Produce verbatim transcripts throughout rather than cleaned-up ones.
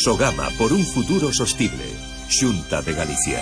Sogama por un futuro sostible. Xunta de Galicia.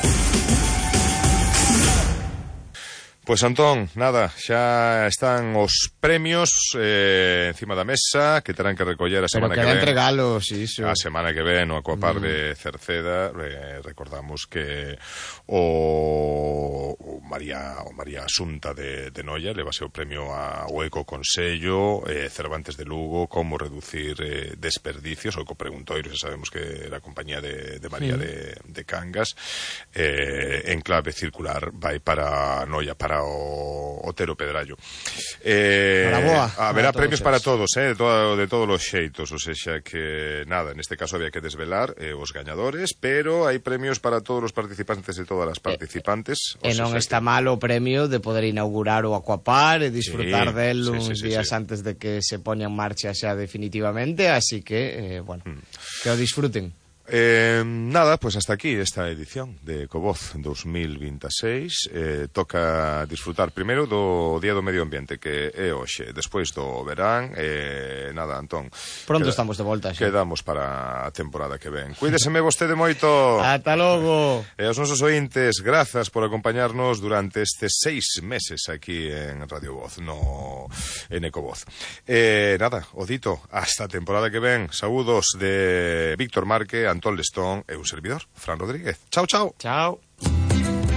Pois Antón, nada, xa están os premios eh, encima da mesa que terán que recoller a semana que ven. Pero que entregalos, iso. A semana que ven o Aquapar mm. de Cerceda, eh, recordamos que o, o María o María Asunta de, de Noia levase o premio a o Eco Consello, eh, Cervantes de Lugo, como reducir eh, desperdicios, o Eco Preguntoiro, xa sabemos que era a compañía de, de María mm. de, de Cangas, eh, en clave circular vai para Noia, para o Otero Pedrallo. Eh, haberá para premios para todos, eh, de, todo, de todos os xeitos, ou seja que nada, neste caso había que desvelar eh, os gañadores, pero hai premios para todos os participantes e todas as participantes. E, e non está que... mal o premio de poder inaugurar o Aquapar e disfrutar sí, del uns sí, sí, días sí, sí. antes de que se poña en marcha xa definitivamente, así que, eh, bueno, mm. que o disfruten. Eh, nada, pues hasta aquí esta edición de Ecovoz dos mil veintiséis. eh, Toca disfrutar primeiro do Día do Medio Ambiente, que é hoxe, despois do verán. eh, Nada, Antón, pronto queda, estamos de volta xa. Quedamos para a temporada que ven. Cuídeseme vostede moito. Ata logo. E aos nosos ointes, grazas por acompañarnos durante estes seis meses aquí en Radio Voz, no, en Ecovoz. eh, Nada, o dito, hasta a temporada que ven. Saúdos de Víctor Marque, Antón Lestón e un servidor, Fran Rodríguez. Chao, chao. Chao.